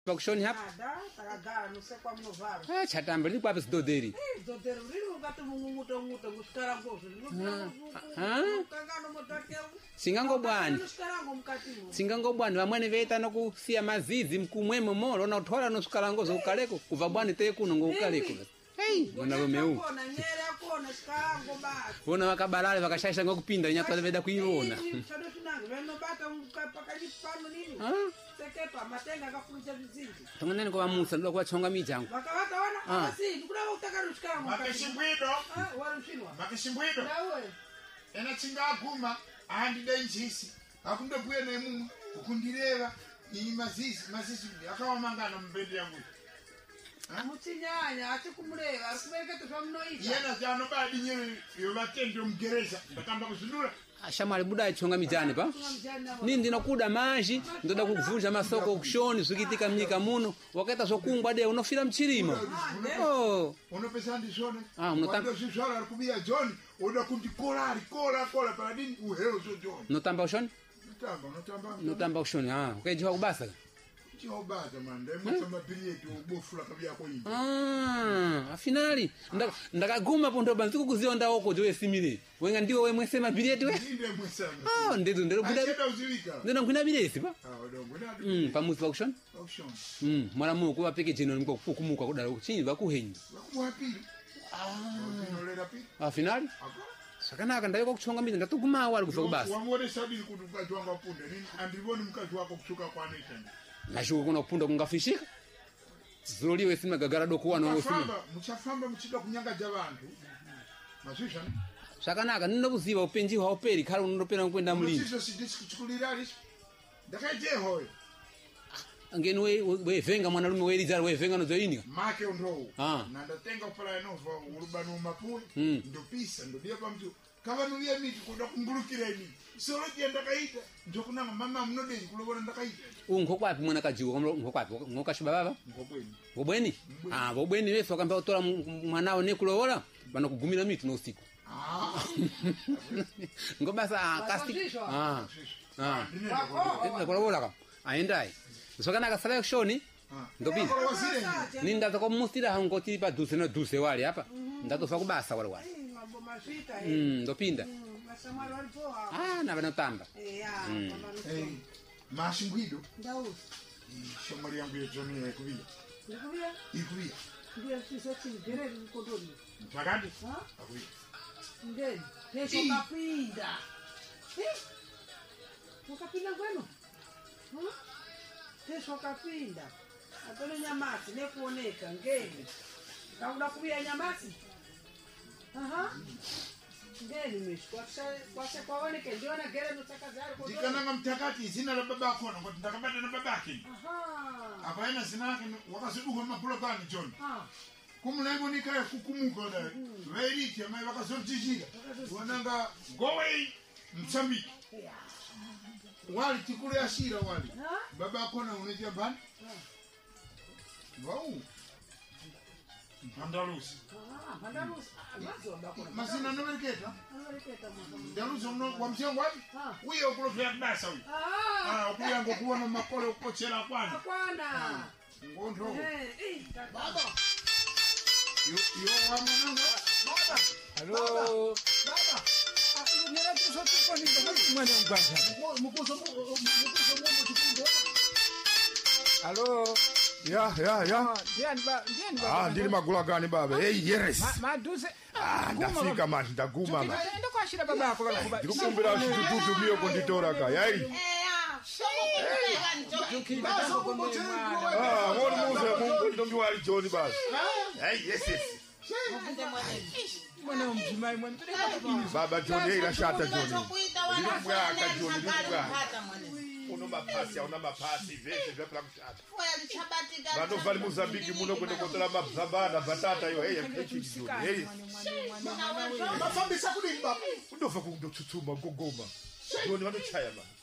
Pakushoni hapa. Takagara nusekwa munovara. Chatamba ndiri kwapi sidoderi. Doderi riri ungati mumuto muskara ngozo. Kangano motakeu. Singangobwani. Muskarango mukatimo. Singangobwani vamwene veita nokusiya mazizi mkumwemo molo na utwala noskala ngozo ukaleko kuva bwani te kuno ngokaleko. Hey, mwana Romeu. Kona nyere akona skarango basi. Bona vakabalale vakashayisha ngokupinda nyakwa veda kuiona. Chado tunange venobata pakati pano nini? Sekepa matenga akafurisha vizingi. Tonganene kwa Musa ndo kwa chonga mijangu. Wakawata wana basi ndikula utaka ruskarango. Makishimbwido. Warushinwa. Makishimbwido. Nawe. Ena chinga aguma ahandi denjisi. Akunde bwene mu ukundireva ni mazizi akawa mangana mbende yangu. Muchinyanya achikumureva arikubereka tofamnoita. Yena jano badi nyeri yobatendo mgereza bakamba kuzundura. Shamali buda chonga mijani pa. Nini ndinokuda manji ndoda kuvunja masoko kushoni sukitika mnyika muno wakata sokungwa de unofira mchirima. Oh. Unopesa ndishone. Unotamba shishola arikubia John oda kundikola kola paradini uhero zo John. Notamba ushoni? Notamba ushoni. Ukajiwa kubasa. Chobata mande mutamba biliyeti ubofula kabya ko yini. Afinali ndakaguma pondo banziku kuzionda oko jowe simile. Wenga ndiwe we mwesema biliyeti we? Ndinde mwesema. Ndero kuda. Acheda uzilika. Ndino ngina biliyeti pa? Ndo ngina. Pamuzi auction? Auction. Mwana mu kuba package no niko kukumuka kudala kuchinyi bakuhenyi. Bakumwapili. Nolera pili. Afinali? Sakanaka ndayiko kuchonga mizi ndatuguma wali kufa kubasa. Wamone sabili kutukaji wanga punde nini andivoni mkaji wako kusuka kwa nation. Nashuko kuna kupunda kungafishika. Zoliwe sima gagara doko wana osima. Muchafamba muchida kunyanga jabantu. Masisha. Sakanaka ninobuziba upenji wa operi khala unopera kwenda mulini. Masisha sidisi kuchukulirali. Ndakaje hoyo. Ngeni we venga mwana lume we rizara we venga no zoinika. Make ndo. Na ndatenga upala enova urubano mapuli. Ndo pisa ndo dia pamtu. Kava nulia miti kuda kumbulukira ini. Solo jenda kaita. Njokuna mama mnode kulobona ndakaita. Unko kwapi mwana kajiwa unko kwapi ngokashiba baba? Ngobweni. Ngobweni? Ngobweni weso akamba utola mwanao ne kulowola bana kugumira miti no usiku. Ngobasa kasi. Kulowola ka. Aendai. Sokana kasala yakshoni. Ndopi. Ninda zako mustira hangoti pa duse no duse wali hapa. Ndatofa kubasa wale. Ndopinda. Na bana tamba. Mashingwido. Ndau. Shamari yangu ya Johnny yakubia. Ikubia. Ndio sisi tingere nikodoni. Mtakandi? Akubia. Ndeni. Kesho kapinda. Ukapinda kwenu? Kesho kapinda. Atole nyamasi nekuoneka ngeni. Kauda kubia nyamasi? Ngeni mishi kwa kwaoneke ndio na gere notaka zaro kwa. Dikananga mtakati zina la babako ngo ndakabata na babaki. Abaina zina yake wakasiduka mapulo gani John? Kumulego nikaya kukumuka da. Weiriti amai wakasotijira. Wananga gowe Msambiki. Wali tikule ashira wali. Babako na unejia bani? Wow. Andalusi. Andalusi. Masina no merketa? Andalusi no kwa mshengo wapi? Uyo kulofia basa uyo. Ukuya ngokuwa na makole ukochela kwana. Kwana. Ngondo. Baba. Yo wamunanga. Baba. Hello. Baba. Nera tu sote kwa ni mwana mkwanja. Mukuso tukundo. Hello. Ya. Ndiri magula gani baba? Hey, yes. Maduse. Ndafika man, ndaguma man. Ndo kwashira babako balakuba. Ndikukumbira chitutu miyo konditora ka. Yai. Ngoni muze mungu ndombi wali John basi. Hey, yes. Mwana mjimai mwana. Baba John ila shata John. Ndimwa ka John Una mapasi vete vya plan kushata. Bano vali Mozambique muno kwenda kutola mababa batata yo hey mpechi John. Hey. Mafambisa kuli baba. Ndofa kundotutuma ngogoma. John wanochaya man.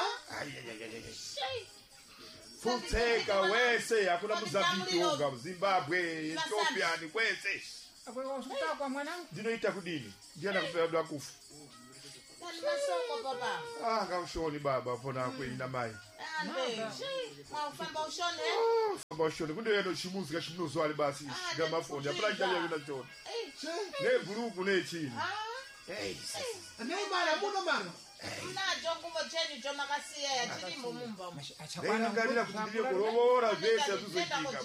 Futeka wese hakuna Mozambique onga Zimbabwe Ethiopia ni wese. Akwe usutaka kwa mwanangu. Dinoita kudini. Ndiye anakupewa kufu. Tani masoko baba. Ah, kamshoni baba pona kwenda mai. Ufamba ushone. Ufamba ushone kunde yeno chimuzi kashimuzo ali basi. Gama foni aprancha ya yuna choni. Ne group ne chini. Ne mara muno mara. Najo ngumo cheni choma kasiya ya chini mumumba. Achakwana ngalira kuti korobora zvese azuzikika.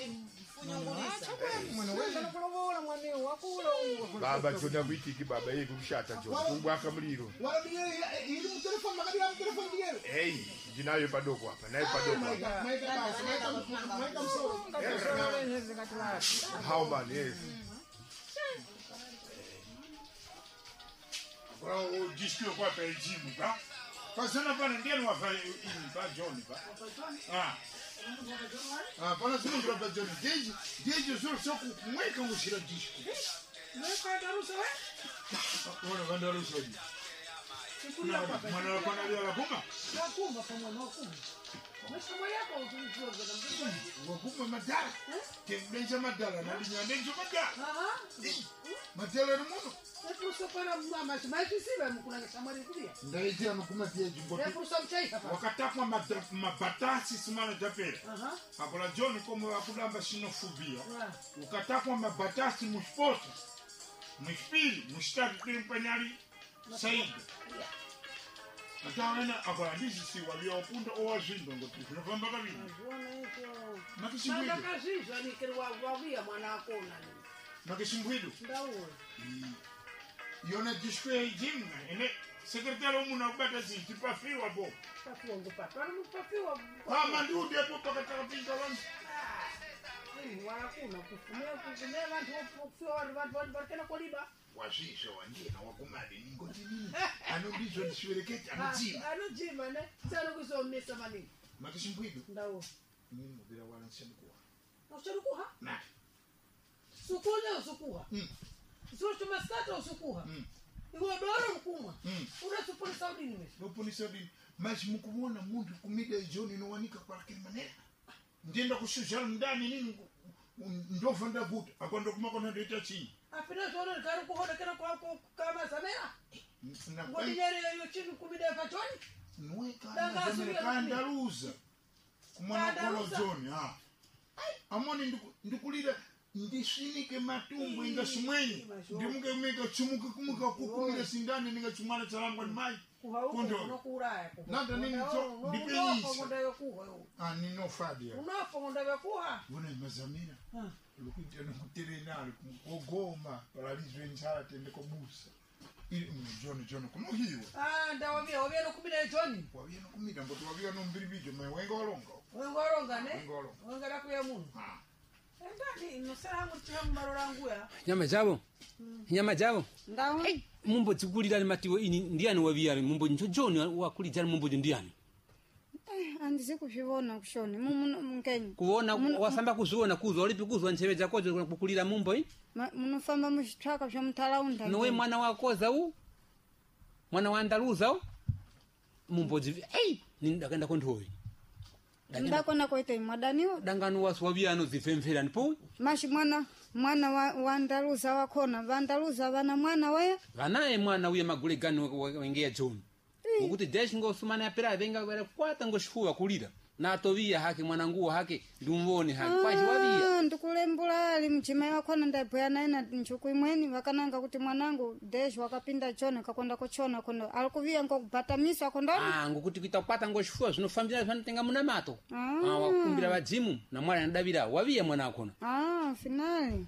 Baba chona kuitiki baba yeye kumshata chona kungwaka muliro. Hey, jinayo padoko hapa, nayo padoko hapa. How man, yes. Well, just go kwa pejimu ba. Pasana pana ndiye wafa ini ba John ba. Pana sio kwa John. Deji sio kumweka ushira disco. Mweka darusa wewe? Wana vandarusa hivi. Mwana wako analia la kuma? Na kuma kama na kuma. Mashimo yako utunjua na mtu. Wakuma madara. Tembenja madara na linyandenjo madara. Madara ni muno. Epuso para mama maji siba mkuna samari kulia. Ndaije anukuma tie jimbo. Epuso mchai hapa. Wakatapwa mabatasi simana japera. Akola John como akudamba xenofobia. Ukatapwa mabatasi musport. Muspiri, mustari tempanari saída. Então agora diz se o avião aponta ou a gente não tem não vamos para mim. Mas que simbuído. Nada cajizo ali que o avião manacona. Mas que simbuído. Dawo. E ona disco é jim, né? Secretário muna bata assim, tipo a fio a bo. Papio do papai, não papio. Ah, mandu de po para cá pinta lá. Wanakuna kufumea watu fiori watu barkena koliba. Washisha wangie na wakumadi ngoti nini? Anondizo nisiwereketi anojima. Anojima ne. Sana kusomesa manini. Makishimbuido. Ndawo. Mungu bila wala nsemkuwa. Usharukuha? Na. Sukune usukuha. Sio maskata usukuha. Iwe dora mkumwa. Unasupuni Saudi nimeshi. Nopuni Saudi. Mas mukumuona mundu kumida John inowanika kwa lakini manera. Ndienda kushusha ndani nini ndofa ndavuta akwenda kumako na ndeta chini apina zona kari kuhoda kana kwa kama samera ngodi nyere yo chini kumida patoni nweka na zamera kandaruza kumwana kono John amoni ndikulira ndishinike matumbo ingasumwenyi ndimuke meka chumuka kumuka kukumira sindani ninga chumana charangwa ni mai kuhauko unokuraya nanda nini cho ndipenyisa ndayo kuho nino fadia unapo ndayo kuha bona mazamira lokuja no terenari kugoma paralizwe njala tende kobusa ili John kumuhiwa ndawabia wabia no kumida John wabia no kumida ngoto wabia no mbiribijo mwengo olonga ne wenga rakuya mungu ndani nosangu tihamu marorangu ya nyama jabo ndawo mumbo tikulira matiwo ini ndiani wabiyari mumbo njo John wakulija mumbo ndiani andizi kuvivona kushoni mkenyi kuona wasamba kuziona kuzo olipi kuzo ncheveja kojo kukulira mumbo munofamba muchitwaka vya mtalaunda nowe mwana wakoza u mwana wa Andaluza u mumbo jivi ndakaenda konthoyi ndakona koite mwadaniwo dangano waswabiyano zifemfera ndipo mashi mwana wa Andaluza wakona vandaluza vana mwana waya vanaye mwana uye magulegani wengea John ukuti deshi ngosumana yapera venga kwata ngoshifuwa kulira na atoviya hake mwananguo hake ndumvone hake kwaji wabia ndikulembula ali mchima wakona ndabya naina nchuku imweni wakananga kuti mwanangu deshi wakapinda chone kakwenda kochona kondo alikuviya ngokupata miso akondoni ngokuti kuitapata ngoshifuwa zvinofambira zvanotenga muna mato wakumbira vadzimu na mwana ndavira waviya mwana akona finali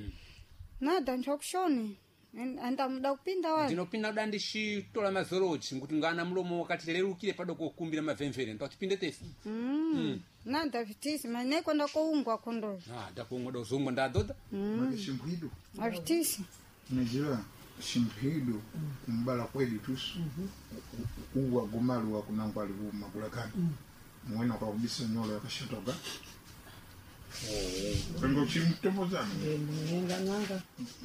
nada nchokushoni anda muda kupinda wale ndinopinda dandi shitola mazorochi nguti ngana mlomo wakati lerukire padoko kukumbira mavemvere ndotipinde tesi nanda vitisi mane kwenda koungwa kondo ndakongo dozongo ndadoda makishimbuido avitisi najira shimbuido kumbala kweli tusu uwa gumalu wa kunangwa liuma kulakani mwena kwa kubisa nyola yakashatoka Vengo chimtomo zanu. Nanga.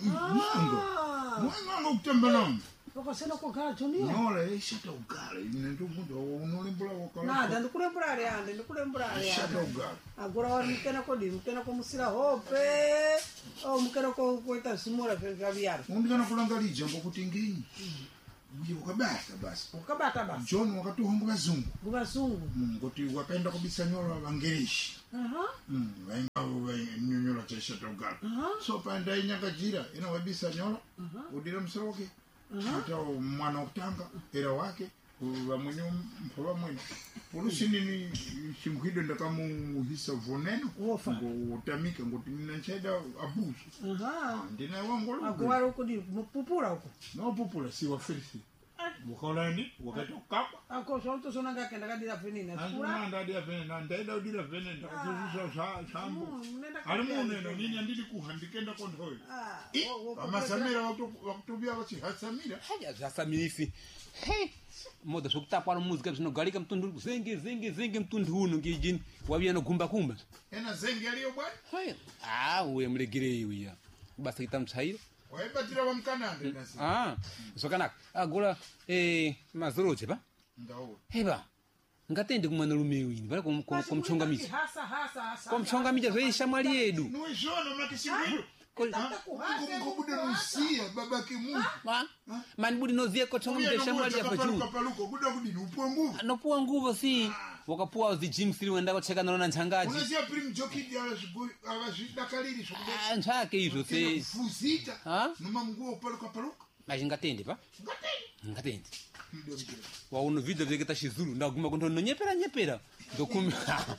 Mwana ukutembelana. Poko sena kugala John. Nyola ishata ugala. Nendo mundo unolimbula wakala. Nada ndikulembula ali ande ndikulembula ali. Ishata ugala. Agora wari mukena kodi mukena komusira hope. Mukena ko kuita simura vyavyara. Undikana kulangalija ngokuti ngini. ukabata basi ukabata basi John wakati humbu bazungu bukazungu ngoti wapenda kubisa nyola wangerishi vainga nyonyola chesha togala so panda inyaka jira ina wabisa nyola udira msoroke ata mwana okutanga era wake vamwenye mpova mwene ulusini ni chimkhido ndakamuhisa voneno ngotamika ngoti ninachaida abusu ndina wangolo akuwari ukudi pupula uko no pupula si wafirisi bukolani wakati ukapa ako sonto sonanga kenda kadira venina Anguna ndadia venena ndaida udira venena ndakuzisa shambu alimuneno nini andili kuhandikenda kondoyo amasamira wakutubia wachihasamira hasamirifi moda sokutapwa música zvinogarika mtundu zingi mtundu uno ngijini wavia nogumba kumba ena zengi aliyo bwana uye mulegerei uya basa kitamtsairo waibatira wamkanande nasi zvakanaka agora mazoroje pa heba ngatende kumwana lume wini vari komuchongamidza komuchongamidza zveishamwari yedu nuizvona makishimiro ngobuda nusiya babake munhu mani budi noziya kochongamidza shamwari yapachuu kuda kudini upuwa nguvu anopuwa nguvu si wakapuwa zijim siri wenda kocheka nona nchangaji unaziya prim jokidi avazvidakariri nzvake izvo se fuzita noma munguva upaluka machingatende pa ngatende waunovhidha veketa chizulu ndaguma kundononyepera ndokumi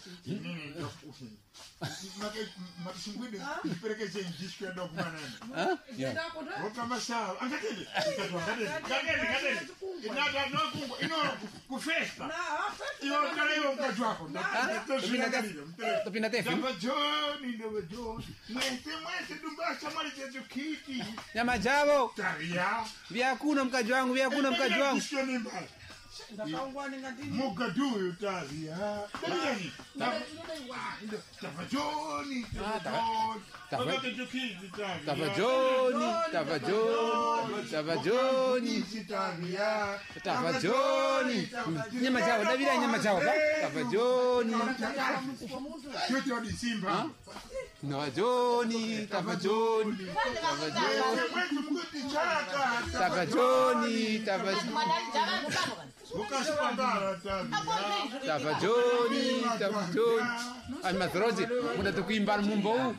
makishingwide iperekeche njishku ya dokumanani wakamasala angatende ngatende inata nokungwa ino kufesta iyo kaleyo mkaji wako topinda tefi ndava joni mwese dumbasha mali chetu kiti nyama javo taria vyakuna mkaji wangu Mogaduyo taria Dani Tavajoni nyama javo davira nyama javo pa tavajoni Kyote wadi simba Tavajoni almazroje muda tukuimbal mumbo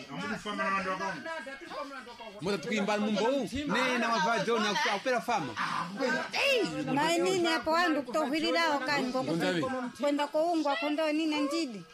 nena mavajoni akupera fama na nini hapo wandu kutohwirirao kani kwenda kuungwa kondo nini njidi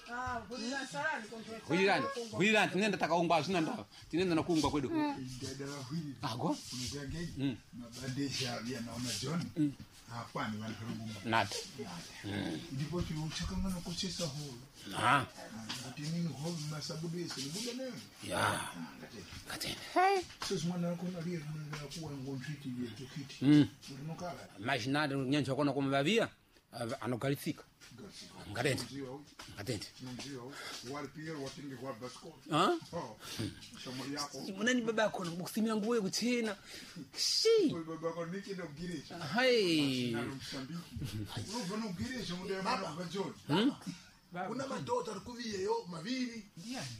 hwirani tinenda takaungwa asina ndawa tinenda nakuungwa kwedu ago mabandesha vya naona John hapani wanarugumba nat ndipo tulichakangana kuchesa holo ati nini holo masabudu yese buda nayo katene sasa mwana wako aliye kuwa ngontriti ye tukiti unokala imaginade nyancho kona kumavia anogalitsika ngatende ndio walipia watinge kwa basko shamuri yako munani baba yako kusimira nguo ye kuchena shi baba yako niki ndo girisha hai unobona ugirisha munde mwana wa John kuna madota alikuviyeyo maviri ndiani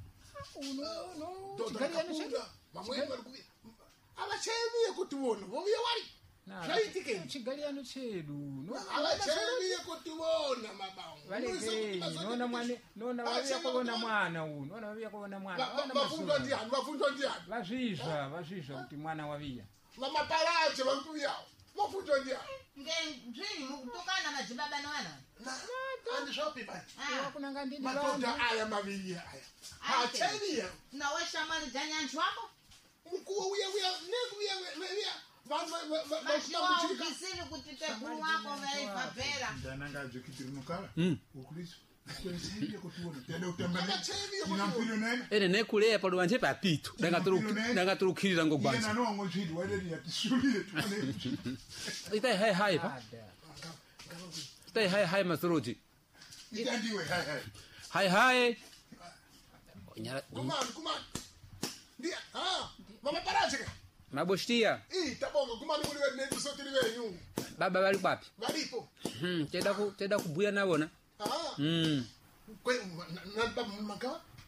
dota alikuda mamwe alikuviye abachemiye kutubona bobiye wali Chaitike chigaliano chedu abachemiye kutubona mabawo valekei nona vavia kuvona mwana uyu nona vavia kuvona mwana vafundwa ndiani vazvizva kuti mwana wavia vamaparache vakuviyawo vafundwa ndiani ngenzvini mukutokana madzibaba newana andizvapipa kunanga ndini madhodha aya maviri aya hachemiye nawe shamwari dzanyanchi wako mkuwa uya nekuya vashiwaukisiri kuti tekuru wako vaibvabhera ndananga jokiti runokala ukristo kwesinde kutuona tende utembane inampiro nene ene nekuleya paluwanje papitu danga turukhirira ngogbanza yena no ngojidi waleli yatisulile tuone itai hai pa itai hai mazoroji itandiwe hai kumani ndia vamaparache maboshtia tabonga kumani kuli nedusotiri venyu baba bali kwapi valipo teda kubuya navona kwe nababa magawa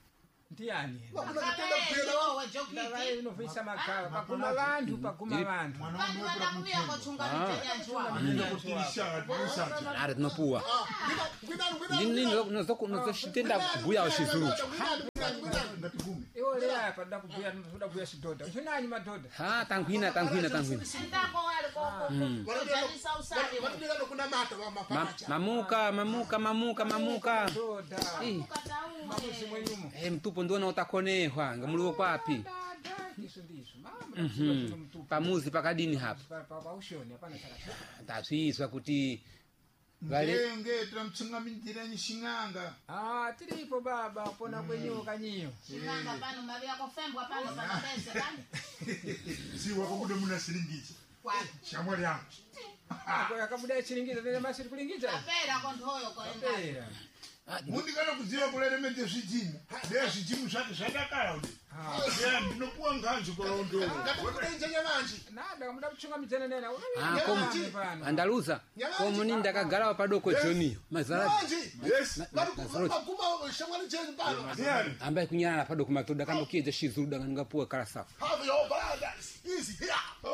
Ndiani? Kuna kitenda kupenda wao. Wewe Jokiti. Ndavaye unovisa makala pakuma vantu Vantu vanakuya kochunga mijenyanjwa. Kutilisha tusacha. Ari tinopuwa. Nini nozoshitenda kubuya washizuru. iwo lea apa toda kubuya chidhodha uchinanyi madhodha Ha tankwina. Ndako wale koko. Kujalisa usali. Vantu kuna mata wa maparacha. Mamuka. dhodha Ukataue. mamuzi mwenyumo Mtupo ndiona utakonehwa ngamuliwo kwapi. iso ndiso mama mtupu Pamuzi pakadini hapa. paushoni hapana taratibu Taswiswa kuti vale Ngeta mtsingamitira nyishinganga. tilipo baba pona kwenyewo kanyiyo Chimanga pano mavia kofembwa pano panabese kani. Si wakakuda muna silingizi. Kwani. Shamwali yangu. akabuda chilingiza tene masiri kulingiza Kapera konthoyo koenda. pera Mundi kana kuziva kulelemete zvijimu. Ndeya zvijimu zvati zvadakara ude. Ndinopuwa nganzi kolondolo. Ngakutenjenya manje. nada muda kuchunga mitene nena komu andaluza komuni ndakagarawo padoko choniyo mazara Manje. Yes. Vakuma shamwali cheni pano. Ndiani. ambaye kunyana padoko matoda kama kieje shizuru danga ngapuwa kala safu. Have your brothers. Easy here.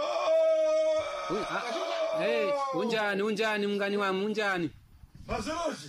Unjani mngani wa unjani. Mazeroji.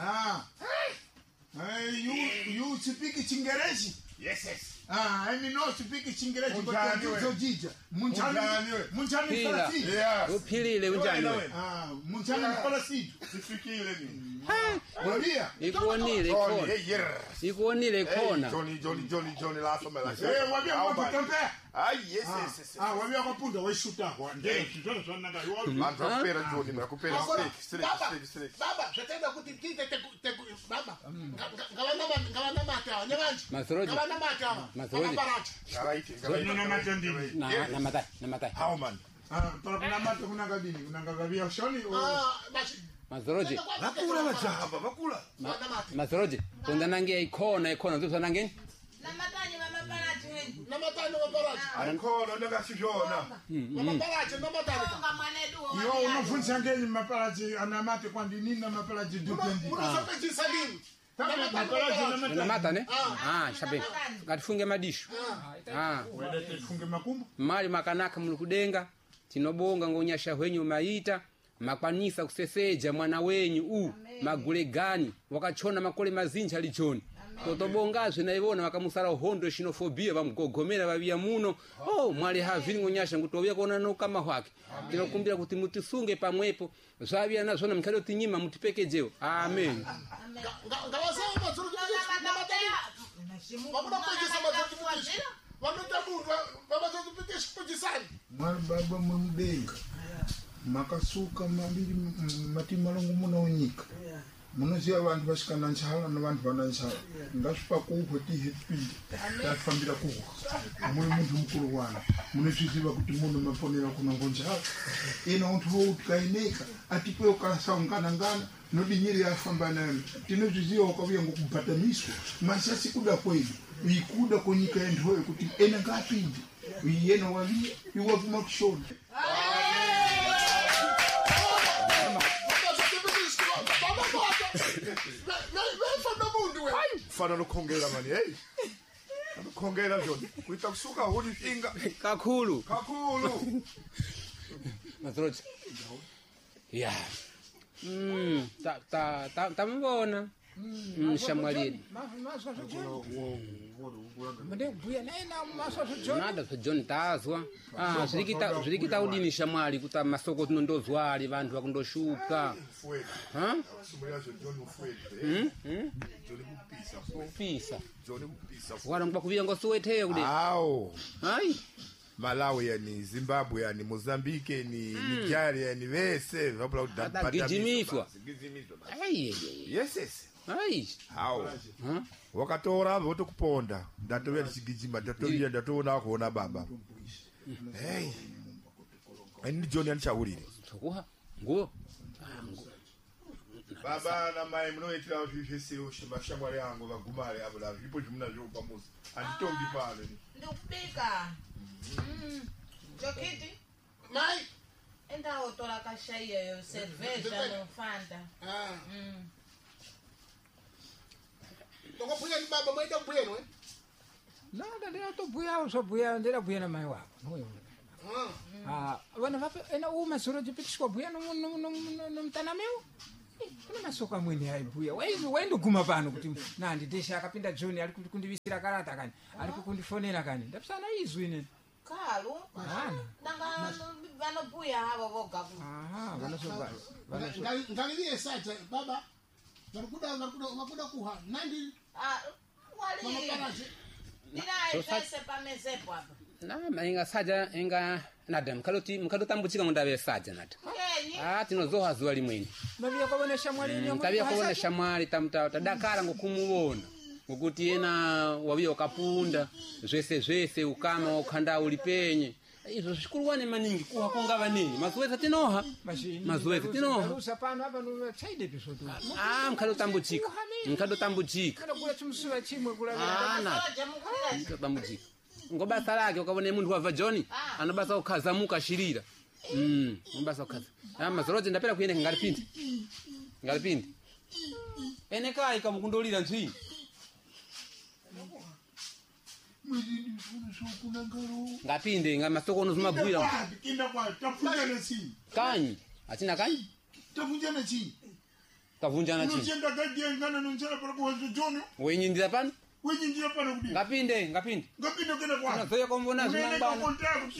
You speak Chingerezi? Yes. I mean no speak Chingerezi but Munjani you we. so jija. Munjani Pila. Falasi. Yes. Upilile unjani. Munjani Falasi. Sifikile ni. Wabia. Ikuonile kona. Ikuonile kona. Johnny laugh me like. Wabia kwa kutembea. Yes. Wabia kwa punda we shoot kwa. Ndio kitoro sana nga yo. Nakupera Johnny, nakupera straight. Baba, shatenda kuti kite baba. Ngawana mata, nyamanji. Mazeroji. Ngawana mata. Mazeroji. Na matai. How man? Kuna mata kuna gadini, kuna gavia shoni. Mazeroji. Vakula majahaba, vakula. Mazeroji. Kunda nange ikona nzo nange. Namatanye mamaparachi wenyu. Namatani maparachi. Ankona ndakashishona. Maparachi namatani. Konga mwanedu. Yo unafunza ngeni mapalaji anamate kwa nini na mapalaji dupendi. Unasaka jisalimu. Na mata ne? Shabe. Ngatifunge madishu. Wedete funge makumbu. Mali makanaka mulikudenga. Tinobonga ngonyasha wenyu maita. Makwanisa kuseseja mwana wenyu magule gani wakachona makole mazinja lichoni totobongazwe naivona wakamusala hondo xinofobia vamugogomera vavia muno mwali havini ngonyasha ngutovia kuona no kama hwake tinokumbira kuti mutisunge pamwepo zvavia nazvona mutado tinyima mutipekejewo amen Ngawasawa mazuru namatani. Vamuna kujisa mazuru kujisa. Vanotabundwa vamazuru kujisani. Mwana baba mumudenga. Makasuka mabiri matimalongo muna unyika. Munoziya vantu vasikana nchala na vantu vana nchala. Ngashipa kuhwe tihepindi. Tafambira kuhwa. Mune muntu mukuru wana. Munozviziva kuti munhu maponera kunongo nchala. Ena untu voutikaineka. Atipe ukasaungana nodinyiri afamba nayo. Tinozviziva wakavuya ngokubhatamiswa. Masasi kuda kwedu. Ikuda konyika yendoyo kuti ena ngapinde. Yena wavia iwavuma kushona. Fana nokhongela mani hey. Nokhongela John. Kuita kusuka hodi finga. kakulu Mazeroji. Ya. Tamubona. Shamwalini. Nada kwa John tazwa. Zvirikita udini shamwali kuta masoko tinondozwali vantu vakundoshuka. Upisa. Wala ngakuvia ngosuwetheyo kude. Hayi. Malawi yani Zimbabwe yani Mozambique ni Nigeria yani vese vapula kudapata gijimiswa. Yes. Hayi. How? Wakatora votokuponda ndatovya tichigijima ndatoona kuona baba. Hey. Ani John anichaurire. Tokuha. Ngo. Baba na mai munoitira zviveseo shimashamwari yangu vagumare avo la zvipo zvimunazvo pamuzi handitongi pano Ndikubika. Jokiti. mai Enda otola kashaiya yo cerveja no Fanta. tokobhuya ni baba mwaita kubhuya nowe nada ndira tobhuya zvobhuya ndirabhuya namai wako vana vape ena umasoro tipitiswa bhuya nomutana meu kune masoko amweni aibhuya waindoguma pano kuti nanditeshe akapinda John ari kundivisira karata kani ari kundifonera kani ndapesana izwi ine kalu vanobhuya havo voga ngalilie sacha baba varikuda kuha nandi ndinaipese pamezepo apa nama inga saja inga nada mkalotambuchika mundave saja nada tinozoha zuwa limweni mavia kwavona shamwali tavia kuona shamwali tadakara ngokumuwona ngokuti yena waviya ukapunda zvese ukama ukhanda ulipenye izvo zvikuluwane maningi kuha kongava nini mazuweza tinoha usapano apa nochaide pisoto mkalotambuchika kana kula chimsuva chimwe tambuchika ngobasa lake ukavone muntu wabva John anobasa ukhazamuka shirira ngobasa ukhaza mazoroje ndapera kuyende ngalipindi ene kai kamukundolira ntwi ngapinde ngamasokono zimabwira kanyi atina kanyi tavunjana chi wenyindira pano ngapinde kena kwa nazoya kombona zimambana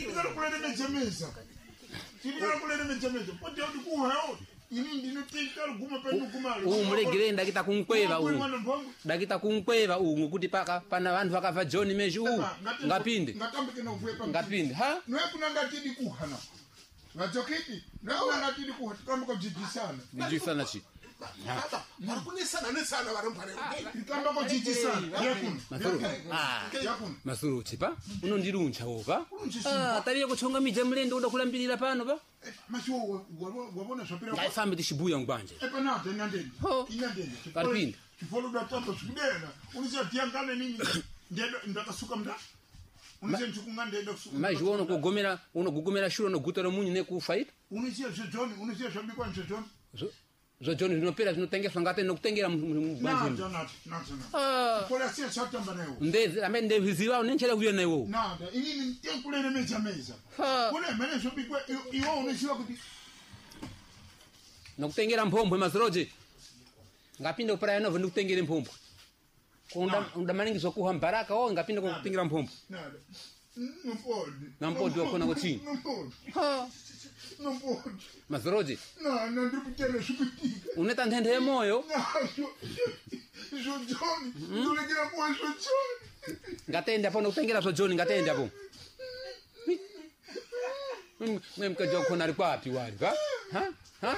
umulegere ndakita kunkweva umu kuti pana vantu vakabva John meji ngapinde ha ndijisana chi masuru chipa unondiruncha wopa tariye kuchonga mija mlendo uda kulambirira pano pa ngaifambe tishibuya ngwanje karipinda maji unogugumira shuro nogutara munyu nekufaita zvo John zvinopera zvinotengeswa ngate nokutengera mbanzi ndezi amene ndeviziva unenchera kuya naiwo nada inini tenkulere meza kuna mene zvobikwa iwo unoziva kuti nokutengera mpombwe mazoroje ngapinde kupara yanova ndikutengere mpombwe unda maningi zvokuha mbaraka ngapinde kutengera mpombwe nada nampodi wakona kuchini mazoroje ndikutele zvipitika uneta ndende yemoyo John ndolegera kwa John ngatende apo nokutengera zvo John ngatende apo mkaji wakona ari kwapi wali ha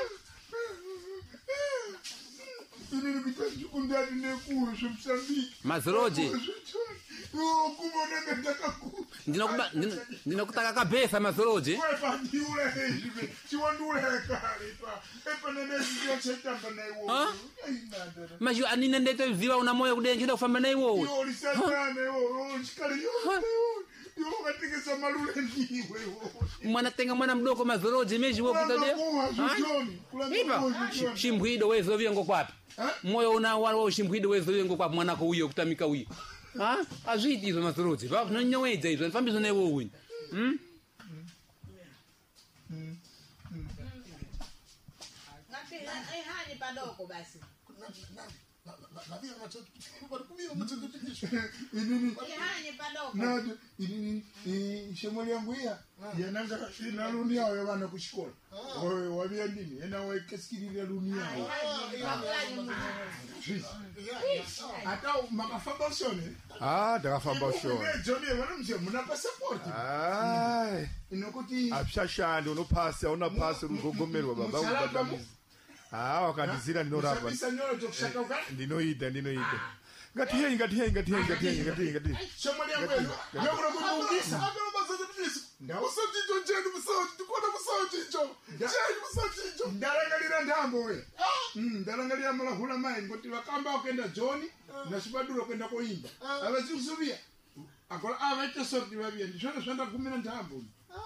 inini kuitaji kundadi nekuru zvemsambiki mazoroje ndinokutaka kabhesa mazoroje maji anine ndetoziva una moyo kudenje nda kufamba naiwowe mwana tenga mwana mdoko mazoroje meji wokutade ipa shimbwido wezoviye ngokwapi moyo una wao shimbwido wezoviye ngokwapi mwanako uyo kutamika uyo azviti izvo mazoroje pa zvinonyowedza izvo ndifambizo naiwo wini ihani padoko basi shemoli yangu iya yananga inaluni yao yavana kuchikola wavia ndini ena waikesikirira luni yao ata makafamba ushone ndakafamba ushone John vanamzia muna passport inokuti apshashandi unopasi auna pasi rugogomerwa baba ubadamizi wakandizira ndinorapa ndinoita ngatihenyi shemoli yangu yokura kumuungisa ndausochicho chenu ndikuona kusochicho ndarangalira ndambo we ndarangalira malahula mai ngoti vakamba kuenda John nasibaduro kuenda koimba avazikusuvia akola avaita sorti vavia ndizvona zvandagumira ndambo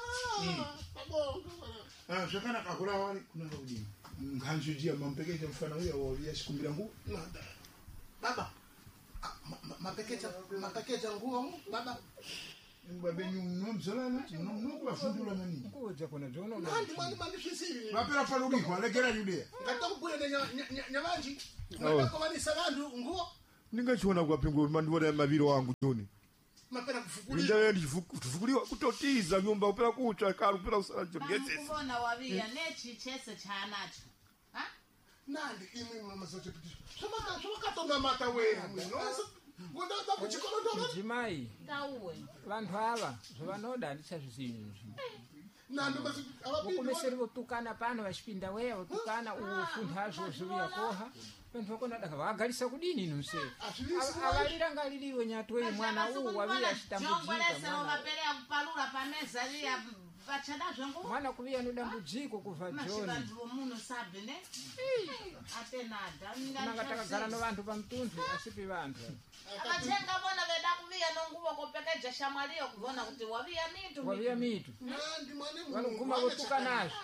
zvakanaka akola wani kunanga kudini nganjujia mampekete mfana uya wavia shikumbira ngu baba mapekecha nguo baba Mbabe nyuno mzalana nuko afundula nani. Kuja kuna jono. Nandi mani shisiri. Bapera palugi kwa legera yude. Ngata kubuya nyamanji. Ngata kwa mani salandu nguo. Ningachiona kwa pingo mandiona maviro wangu Joni. Mapera kufukulia. Nindaye ndifukuliwa kutotiza nyumba upera kucha karu upera usala jogese. Kubona wabia nechi chese chanacho. Ha? Nandi imi mama sote pitisho. Shomaka tonga mata wewe. Ngoda kuchikolo Jimai. Tauwe. Vantu ava zvavanoda handisa zvizinhu Nandi basi abapi. ukomeseri votukana pano vachipinda weya votukana ufunda zvoziviya koha vantu vakonada vaagarisa kudini nuse avalirangaliriwe nyatwei mwana uwu waviya achitambudzika vapelea kupalula pameza liya vachadazvo nguo mwana kuviya nodambudziko kubva Joni vantu vomuno sabe ne atenada nanga takagara novantu pamutunzi asipi vantu akatenga vona veda kuviya nonguvo kopekeja shamwaliyo kuvona kuti waviya mitu Nandi mwane vanoguma votukanazvo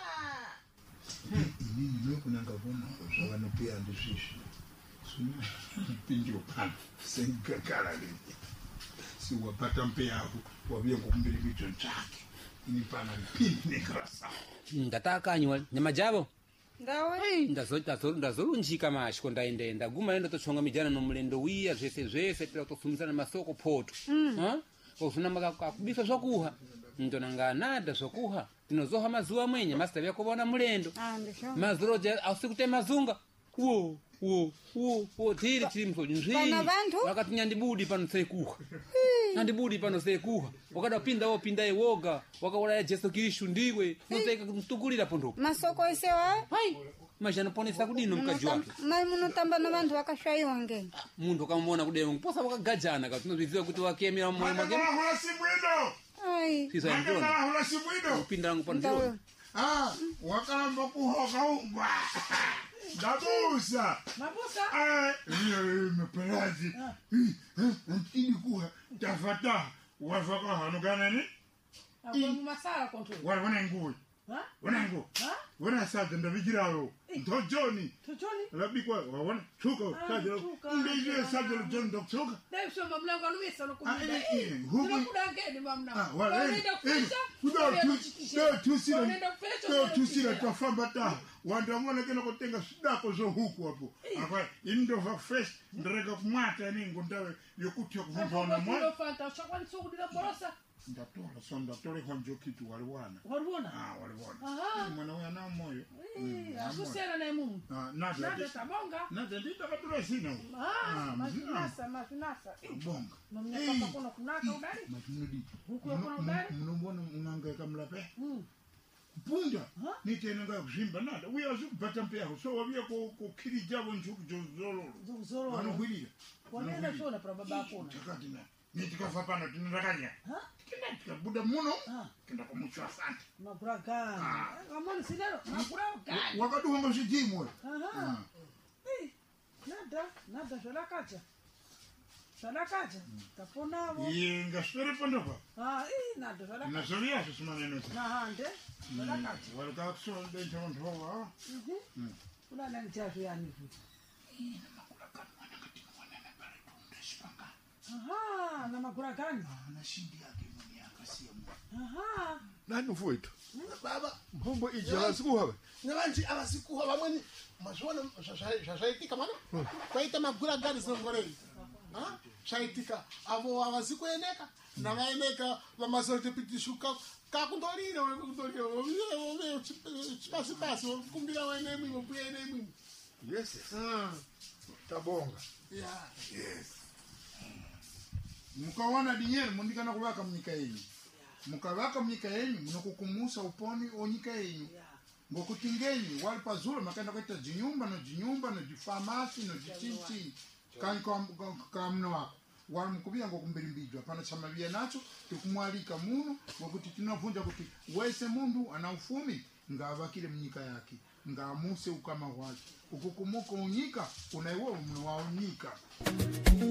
Nini kunanga bona zavanopia ndishishi. Suna pinjo pana senkakala le. Si wapata mpe yako wabia kumbili micho chake. Ini pana pini krasa. Ndatakanywa nyama jabo. Ndawe. Ndazolunjika mashiko ndaenda guma enda tochonga mijana no mulendo wiya zvese tira kutofumizana masoko poto. Kufuna makakubisa zvakuha. Ndonanga nada zvakuha. Tinozoha mazuwa mwenye master yakubona mulendo. Mazuro je asikute mazunga. Wo tiri chimso njiri. Wakati nyandibudi pano sekuha. Nyandibudi pano sekuha. Wakada pinda woga. Wakawala Jesu Kristu ndiwe. Noteka kumtukulira pondo. Masoko isewa? Hai. Majana ponesa kudino mkajwa. Mai munotamba na vantu vakashaiwa nge. Mundu kamona kudemo. Posa wakagajana ka tunozviziva kuti wakemera moyo mwake. Hola sibwido. Ai. Sisa ndoni. Hola sibwido. Upinda rangu pano. Wakalamba kuhoka ungwa. Dabusa. Mabusa? Mepelazi. Ili kuha tafata. Wafaka hanugana ni? Akwemu masala kontrol. Wana nguo. Wana nguo. Wana sasa ndabigirayo. Tojoni. Tojoni? Labikwa wana chuko sajelo. Ndije sajelo John Dok chuka. Dai sio mamlango anumisa no kumida. Huko kudangeni mamna. Wale. Tusira tafamba ta. Wandamona kena kutenga sidako zo huku hapo. Akwa indo va fresh ndireka kumata ningo ndawe yokuti yakuvumba na mwa. Ndio fanta chakwani sokudira borosa. Ndatole kwa kitu waliwana. Waliwana? Waliwana. Mwana wa na moyo. Asusera na mumu. Nada tabonga. Nada ndita kadura sina. Mafinasa. Bonga. Nomnyaka kuna kunaka udari? Matunudi. Huku kuna udari? Mnombona unanga mlape. Punda nitenga kuzimba nada uyazi kupata mpeho so wabia kukiri jabo njuku jozolo anohwilira wanaenda chona pra baba yako chakatina nitikafa pana tinakanya kina buda muno kenda kumuchwa sana nakuraga amoni sidero nakuraga wakaduhanga sijimwe nada Shalakacha. Taponavo. Inga spere pandova. Nada shalakacha. Na solia su maneno. Na hande. Shalakacha. Walika so de tonto. Kuna nani chafu yani futi. Makula kan wana katika wanana pale tundashipanga. Na makula kan. Na shindi yake mwenye akasia mwa. Nani ufuito? Baba. Mbombo ijala sikuha. Nabanji abasikuha bamweni. Mashona shashaitika mana? Kwaita makula gani zongorei. Shaitika avo avasikueneka navaeneka vamasote pitishuka kakundolira wekundolira chipasi kumbira waenemwi vopuya enemwi. Yes. Tabonga. Yeah. Yes. Mukawana dinyeri mundikana kuvaka mnyika yenyu. Mukavaka mnyika yenyu munokukumusa uponi onyika yenyu. Ngokutingenyu wali pazula makenda kweta jinyumba no jifamasi no jichinchi. Kamno wako walimkubia ngokumbirimbijwa pana chamavia nacho tukumwalika muno ngokuti tunavunja kuti wese mundu ana ufumi ngavakile mnyika yake ngamuse ukama wake ukukumuka unyika unaiwe mno wa unyika.